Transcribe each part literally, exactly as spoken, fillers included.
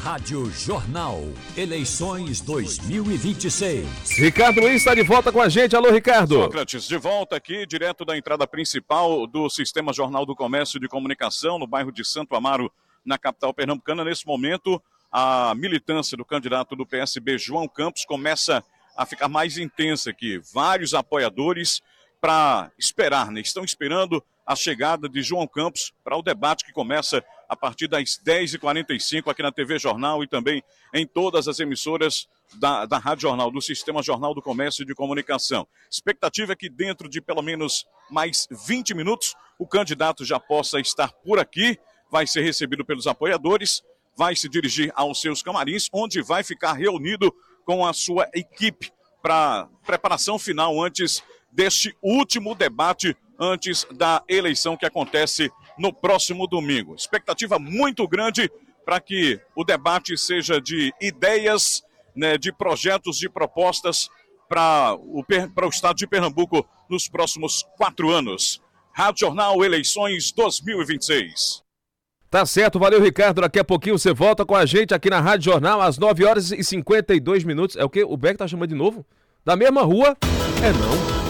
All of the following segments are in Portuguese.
Rádio Jornal, eleições dois mil e vinte e seis. Ricardo Luiz está de volta com a gente. Alô, Ricardo. Sócrates, de volta aqui, direto da entrada principal do Sistema Jornal do Comércio e de Comunicação, no bairro de Santo Amaro, na capital pernambucana. Nesse momento, a militância do candidato do P S B, João Campos, começa a ficar mais intensa aqui. Vários apoiadores para esperar, né? Estão esperando a chegada de João Campos para o debate que começa a partir das dez e quarenta e cinco aqui na T V Jornal e também em todas as emissoras da, da Rádio Jornal, do Sistema Jornal do Comércio e de Comunicação. Expectativa é que dentro de pelo menos mais vinte minutos o candidato já possa estar por aqui, vai ser recebido pelos apoiadores, vai se dirigir aos seus camarins, onde vai ficar reunido com a sua equipe para preparação final antes deste último debate antes da eleição que acontece no próximo domingo. Expectativa muito grande para que o debate seja de ideias, né, de projetos, de propostas para o, para o estado de Pernambuco nos próximos quatro anos. Rádio Jornal, eleições dois mil e vinte e seis. Tá certo, valeu, Ricardo. Daqui a pouquinho você volta com a gente aqui na Rádio Jornal às nove horas e cinquenta e dois minutos. É o quê? O Beck tá chamando de novo? Da mesma rua? É não.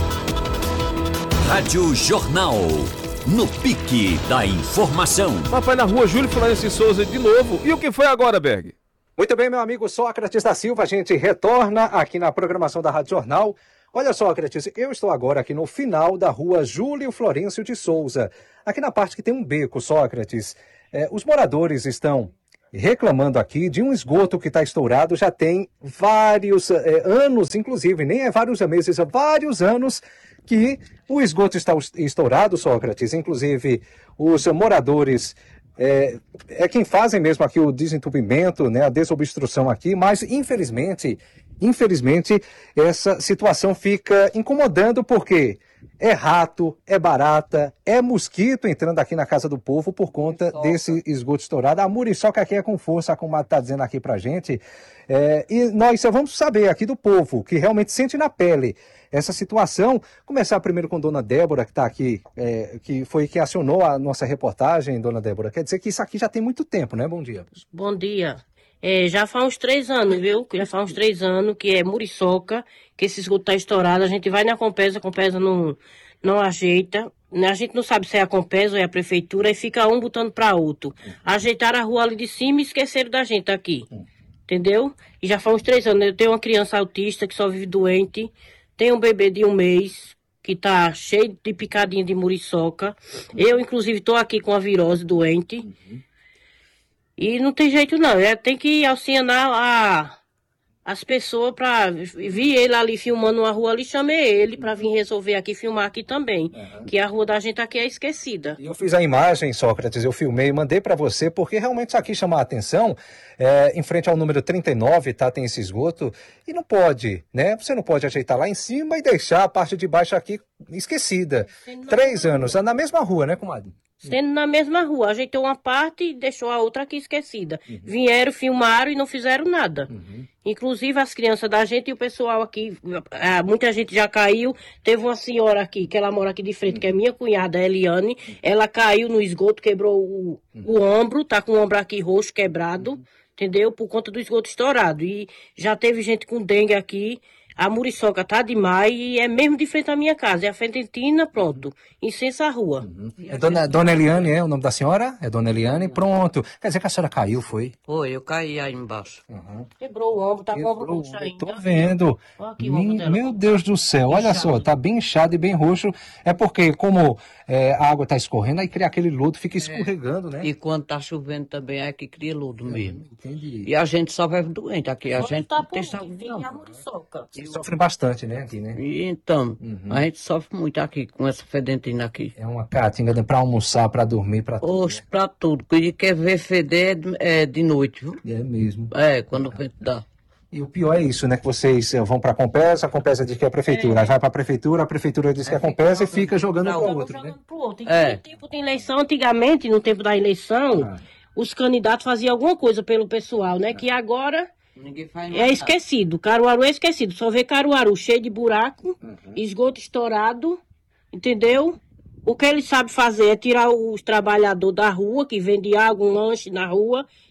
Rádio Jornal, no pique da informação. Papai na rua Júlio Florencio de Souza de novo. E o que foi agora, Berg? Muito bem, meu amigo Sócrates da Silva, a gente retorna aqui na programação da Rádio Jornal. Olha, Sócrates, eu estou agora aqui no final da rua Júlio Florencio de Souza, aqui na parte que tem um beco, Sócrates. É, os moradores estão reclamando aqui de um esgoto que está estourado, já tem vários é, anos, inclusive, nem é vários meses, é vários anos que o esgoto está estourado, Sócrates. Inclusive, os moradores é, é quem fazem mesmo aqui o desentupimento, né, a desobstrução aqui, mas infelizmente, infelizmente, essa situação fica incomodando porque é rato, é barata, é mosquito entrando aqui na casa do povo por conta muriçoca. Desse esgoto estourado. A muriçoca aqui é com força, como está dizendo aqui pra gente. É, e nós só vamos saber aqui do povo, que realmente sente na pele essa situação. Começar primeiro com Dona Débora, que está aqui, é, que foi que acionou a nossa reportagem, Dona Débora. Quer dizer que isso aqui já tem muito tempo, né? Bom dia. Bom dia. É, já faz uns três anos, viu? Já faz uns três anos que é muriçoca, que esse esgoto tá estourado. A gente vai na Compesa, a Compesa não, não ajeita. A gente não sabe se é a Compesa ou é a prefeitura, e fica um botando para outro. Ajeitaram a rua ali de cima e esqueceram da gente aqui. Entendeu? E já faz uns três anos. Eu tenho uma criança autista que só vive doente. Tenho um bebê de um mês que tá cheio de picadinha de muriçoca. Eu, inclusive, tô aqui com a virose doente. E não tem jeito não, é, tem que auxiliar a, as pessoas para vir ele ali filmando uma rua ali, chamei ele para vir resolver aqui, filmar aqui também, uhum. Que a rua da gente aqui é esquecida. Eu fiz a imagem, Sócrates, eu filmei, mandei para você, porque realmente isso aqui chama a atenção, é, em frente ao número trinta e nove, tá, tem esse esgoto, e não pode, né, você não pode ajeitar lá em cima e deixar a parte de baixo aqui esquecida. Três anos, na mesma rua, né, comadre? Sendo na mesma rua, ajeitou uma parte e deixou a outra aqui esquecida. Uhum. Vieram, filmaram e não fizeram nada. Uhum. Inclusive as crianças da gente e o pessoal aqui, muita gente já caiu. Teve uma senhora aqui, que ela mora aqui de frente, que é minha cunhada, a Eliane. Uhum. Ela caiu no esgoto, quebrou o, uhum. o ombro, tá com o ombro aqui roxo, quebrado, uhum. Entendeu? Por conta do esgoto estourado. E já teve gente com dengue aqui. A muriçoca tá demais e é mesmo de frente à minha casa. É a Fententina, pronto. Incensa a rua. Uhum. É dona, dona Eliane, é o nome da senhora? É Dona Eliane, pronto. Quer dizer que a senhora caiu, foi? Foi, eu caí aí embaixo. Uhum. Quebrou o ombro, tá com o ombro roxo ainda. Tô vendo. Aqui, meu, meu Deus do céu, olha inchado. Só, tá bem inchado e bem roxo. É porque, como é, a água tá escorrendo, aí cria aquele lodo, fica escorregando, é. Né? E quando tá chovendo também, é que cria lodo é, mesmo. Entendi. E a gente só vai doente aqui. A Só gente tá tem saúde. A muriçoca. Sofre bastante, né, aqui, né? E então, uhum. A gente sofre muito aqui com essa fedentina aqui. É uma caatinga pra almoçar, pra dormir, pra tudo. Oxe, né? Pra tudo. Quem quer ver feder é de noite, viu? É mesmo. É, quando o vento dá. E o pior é isso, né? Que vocês vão pra Compesa, a Compesa diz que é a prefeitura. É. Vai pra prefeitura, a prefeitura diz que é a Compesa e fica jogando para o outro, né? Pro outro. É. No tempo de eleição, antigamente, no tempo da eleição, ah. os candidatos faziam alguma coisa pelo pessoal, né? Ah. Que agora... Ninguém faz é esquecido, Caruaru é esquecido, só vê Caruaru cheio de buraco, uhum. Esgoto estourado, entendeu? O que ele sabe fazer é tirar os trabalhadores da rua, que vende água, um lanche na rua,